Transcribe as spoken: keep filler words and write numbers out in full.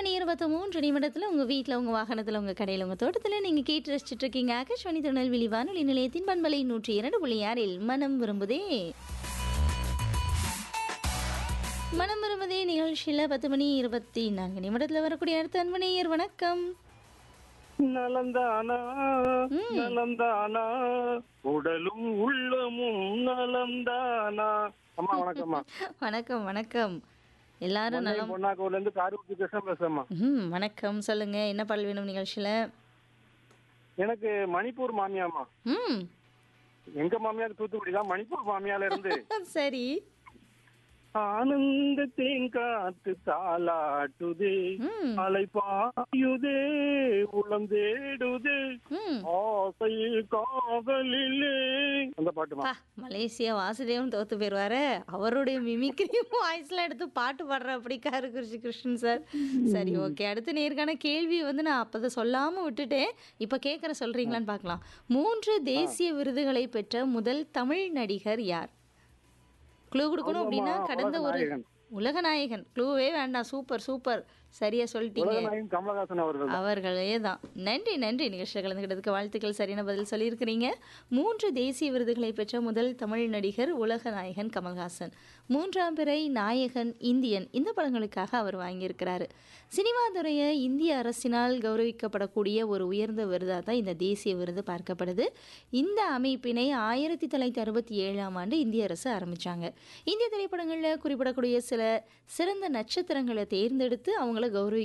மணி இருபத்தி மூன்று நிமிடத்தில் உங்கள் வீட்டில், உங்கள் வாகனத்தில், உங்கள் கடையில், உங்கள் தோட்டத்தில் நீங்கள் கேட்டு ரசிச்சுட்டு இருக்கீங்க ஆகாஷ்வாணி திருநெல்வேலி வானொலி நிலையத்தின் பண்பலை நூற்றி இரண்டு புள்ளி ஆறில் மனம் விரும்புதே. மனம் விரும்புதே நிகழ்ச்சியில் பத்து மணி இருபத்தி நான்கு நிமிடத்தில் வரக்கூடிய அடுத்த அன்பனையர் வணக்கம். நலந்தானா ம். நலந்தானா உடலும் உள்ளமும் நலந்தானா. அம்மா வணக்கம்மா. வணக்கம் வணக்கம். எல்லாரும் நலம். பொன்னாக்கூர்ல இருந்து காரூட்டி கிருஷ்ணன் பேசுறேம்மா. ம் வணக்கம். சொல்லுங்க, என்ன பாடல் வேணும் நிகழ்ச்சியில்? எனக்கு மணிப்பூர் மாமியாமா. ம் எங்க மாமியார் தூத்துக்குடி தான், மணிப்பூர் மாமியால இருந்து சரி. ஆனந்த தேங்காத்து தாலாட்டுதே, ம் அலை பாயுதே, உளம் தேடுதே, ம் ஆசையில் காதலிலே. அந்த பாட்டுமா. பா, மலேசியா வாசுதேவன் தோத்து போயிருவாரு. அவருடைய மிமிக்ரியும் வாய்ஸ்லாம் எடுத்து பாட்டு பாடுற அப்படிக்காரு கிருஷ்ண கிருஷ்ணன் சார். சரி, ஓகே. அடுத்த நேர்காண கேள்வி வந்து நான் அப்போ சொல்லாமல் விட்டுட்டேன். இப்போ கேட்குற சொல்கிறீங்களான்னு பார்க்கலாம். மூன்று தேசிய விருதுகளை பெற்ற முதல் தமிழ் நடிகர் யார்? க்ளூ கொடுக்கணும் அப்படின்னா கடந்த ஒரு உலக நாயகன். க்ளூவே வேண்டாம். சூப்பர் சூப்பர், சரியா சொல்லிட்டீங்க. உலகநாயகன் கமலஹாசன் அவர்கள். அவர்களே தான். நன்றி நன்றி. நிகழ்ச்சியில் கலந்துக்கிட்டதுக்கு வாழ்த்துக்கள். சரியான பதில் சொல்லியிருக்கிறீங்க. மூன்று தேசிய விருதுகளை பெற்ற முதல் தமிழ் நடிகர் உலக நாயகன் கமல்ஹாசன். மூன்றாம் பிறை நாயகன் இந்தியன் இந்த படங்களுக்காக அவர் வாங்கியிருக்கிறாரு. சினிமா துறையை இந்திய அரசினால் கௌரவிக்கப்படக்கூடிய ஒரு உயர்ந்த விருதாக தான் இந்த தேசிய விருது பார்க்கப்படுது. இந்த அமைப்பினை ஆயிரத்தி தொள்ளாயிரத்தி அறுபத்தி ஏழாம் ஆண்டு இந்திய அரசு ஆரம்பித்தாங்க. இந்திய திரைப்படங்களில் குறிப்பிடக்கூடிய சில சிறந்த நட்சத்திரங்களை தேர்ந்தெடுத்து அவங்கள கௌரவி